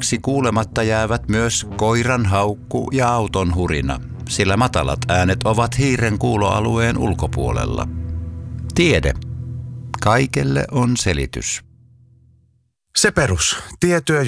lisäksi kuulematta jäävät myös koiran haukku ja auton hurina, sillä matalat äänet ovat hiiren kuuloalueen ulkopuolella. Tiede. Kaikelle on selitys. Se perus. Tietyö,